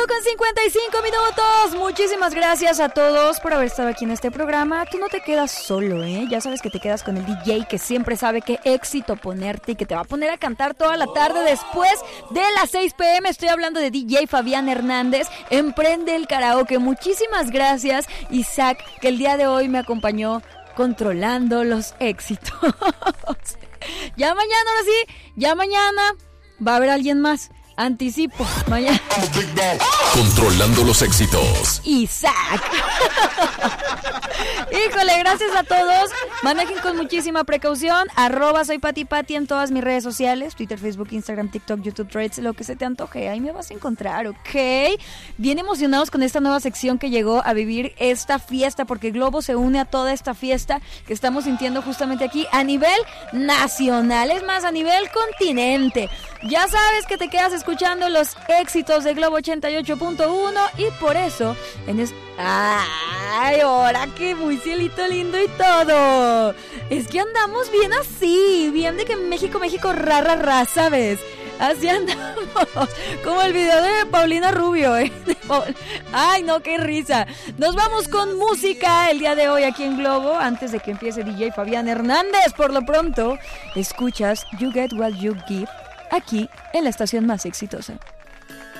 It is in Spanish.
5:55. Muchísimas gracias a todos por haber estado aquí en este programa. Tú no te quedas solo, ¿eh? Ya sabes que te quedas con el DJ que siempre sabe qué éxito ponerte y que te va a poner a cantar toda la tarde después de las 6 p.m. Estoy hablando de DJ Fabián Hernández. Emprende el karaoke. Muchísimas gracias, Isaac, que el día de hoy me acompañó controlando los éxitos. Ya mañana, ahora sí, ya mañana va a haber alguien más. Anticipo, mañana. Controlando los éxitos. Isaac. Híjole, gracias a todos. Manejen con muchísima precaución. @soy Pati Pati en todas mis redes sociales: Twitter, Facebook, Instagram, TikTok, YouTube, Threads, lo que se te antoje. Ahí me vas a encontrar, ¿ok? Bien emocionados con esta nueva sección que llegó a vivir esta fiesta, porque Globo se une a toda esta fiesta que estamos sintiendo justamente aquí a nivel nacional. Es más, a nivel continente. Ya sabes que te quedas escuchando los éxitos de Globo 88.1 y por eso ¡ay, ahora que muy cielito lindo y todo! Es que andamos bien así, bien de que México, ra, ¿sabes? Así andamos, como el video de Paulina Rubio, ¿eh? ¡Ay, no, qué risa! Nos vamos con música el día de hoy aquí en Globo, antes de que empiece DJ Fabián Hernández. Por lo pronto, escuchas You Get What You Give, aquí en la estación más exitosa.